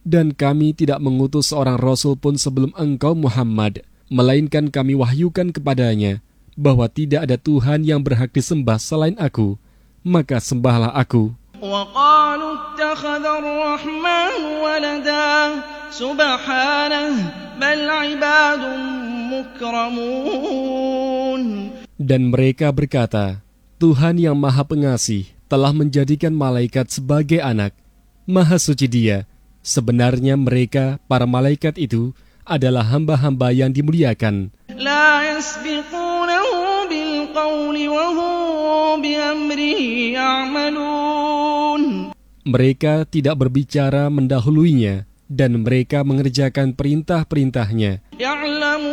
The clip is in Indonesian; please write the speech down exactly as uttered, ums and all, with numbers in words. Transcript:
Dan kami tidak mengutus seorang Rasul pun sebelum engkau Muhammad, melainkan kami wahyukan kepadanya bahwa tidak ada Tuhan yang berhak disembah selain aku, maka sembahlah aku. وَقَالُوا اتَّخَذَ الرَّحْمَنُ وَلَدًا سُبْحَانَهُ بَلْ عِبَادٌ مُكْرَمُونَ. Dan mereka berkata, Tuhan yang Maha Pengasih telah menjadikan malaikat sebagai anak. Maha suci Dia. Sebenarnya mereka, para malaikat itu, adalah hamba-hamba yang dimuliakan. لَا يَسْبِقُونَهُ بِالْقَوْلِ وَهُمْ بِأَمْرِهِ يَعْمَلُونَ. Mereka tidak berbicara mendahuluinya, dan mereka mengerjakan perintah-perintahnya.